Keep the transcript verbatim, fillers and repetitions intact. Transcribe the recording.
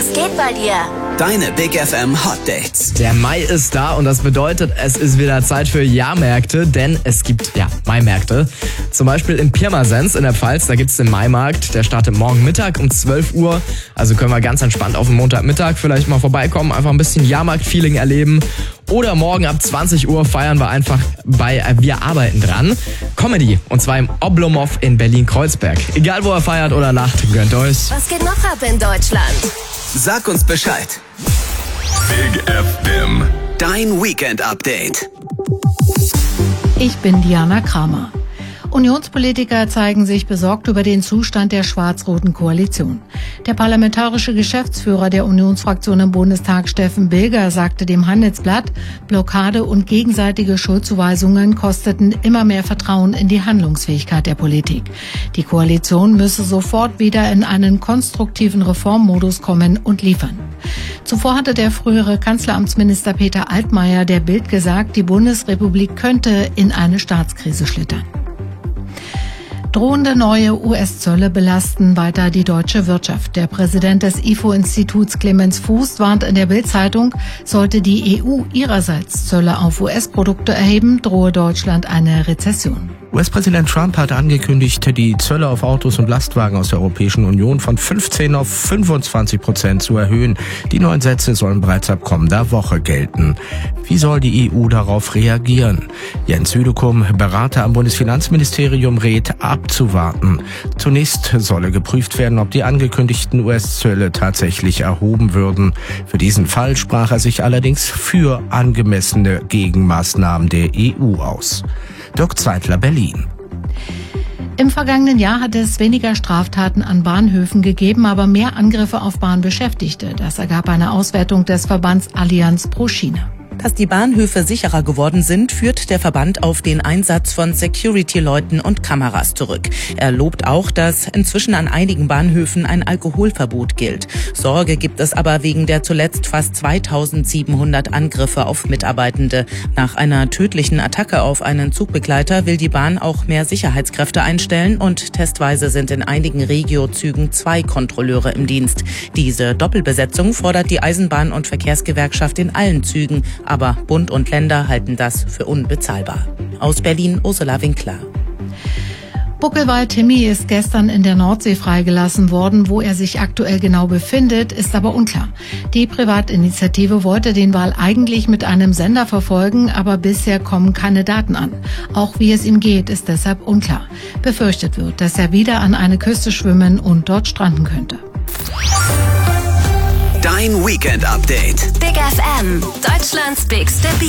geht bei dir? Deine Big F M Hot Dates. Der Mai ist da und das bedeutet, es ist wieder Zeit für Jahrmärkte, denn es gibt, ja, Maimärkte. Zum Beispiel in Pirmasens in der Pfalz, da gibt's den Maimarkt. Der startet morgen Mittag um zwölf Uhr. Also können wir ganz entspannt auf den Montagmittag vielleicht mal vorbeikommen, einfach ein bisschen Jahrmarkt-Feeling erleben. Oder morgen ab zwanzig Uhr feiern wir einfach bei Wir arbeiten dran. Comedy, und zwar im Oblomov in Berlin-Kreuzberg. Egal wo ihr feiert oder lacht, gönnt euch. Was geht noch ab in Deutschland? Sag uns Bescheid. Big F M. Dein Weekend-Update. Ich bin Diana Kramer. Unionspolitiker zeigen sich besorgt über den Zustand der schwarz-roten Koalition. Der parlamentarische Geschäftsführer der Unionsfraktion im Bundestag, Steffen Bilger, sagte dem Handelsblatt, Blockade und gegenseitige Schuldzuweisungen kosteten immer mehr Vertrauen in die Handlungsfähigkeit der Politik. Die Koalition müsse sofort wieder in einen konstruktiven Reformmodus kommen und liefern. Zuvor hatte der frühere Kanzleramtsminister Peter Altmaier der Bild gesagt, die Bundesrepublik könnte in eine Staatskrise schlittern. Drohende neue U S-Zölle belasten weiter die deutsche Wirtschaft. Der Präsident des I F O-Instituts Clemens Fuß warnt in der Bild-Zeitung, sollte die E U ihrerseits Zölle auf U S-Produkte erheben, drohe Deutschland eine Rezession. U S-Präsident Trump hat angekündigt, die Zölle auf Autos und Lastwagen aus der Europäischen Union von fünfzehn auf fünfundzwanzig Prozent zu erhöhen. Die neuen Sätze sollen bereits ab kommender Woche gelten. Wie soll die E U darauf reagieren? Jens Südekum, Berater am Bundesfinanzministerium, rät, abzuwarten. Zunächst solle geprüft werden, ob die angekündigten U S-Zölle tatsächlich erhoben würden. Für diesen Fall sprach er sich allerdings für angemessene Gegenmaßnahmen der E U aus. Dirk Zeitler, Berlin. Im vergangenen Jahr hat es weniger Straftaten an Bahnhöfen gegeben, aber mehr Angriffe auf Bahnbeschäftigte. Das ergab eine Auswertung des Verbands Allianz pro Schiene. Dass die Bahnhöfe sicherer geworden sind, führt der Verband auf den Einsatz von Security-Leuten und Kameras zurück. Er lobt auch, dass inzwischen an einigen Bahnhöfen ein Alkoholverbot gilt. Sorge gibt es aber wegen der zuletzt fast zweitausendsiebenhundert Angriffe auf Mitarbeitende. Nach einer tödlichen Attacke auf einen Zugbegleiter will die Bahn auch mehr Sicherheitskräfte einstellen und testweise sind in einigen Regio-Zügen zwei Kontrolleure im Dienst. Diese Doppelbesetzung fordert die Eisenbahn- und Verkehrsgewerkschaft in allen Zügen. Aber Bund und Länder halten das für unbezahlbar. Aus Berlin, Ursula Winkler. Buckelwald Timmy ist gestern in der Nordsee freigelassen worden. Wo er sich aktuell genau befindet, ist aber unklar. Die Privatinitiative wollte den Wal eigentlich mit einem Sender verfolgen, aber bisher kommen keine Daten an. Auch wie es ihm geht, ist deshalb unklar. Befürchtet wird, dass er wieder an eine Küste schwimmen und dort stranden könnte. Dein Weekend-Update. Big F M, Deutschlands bigste Beat.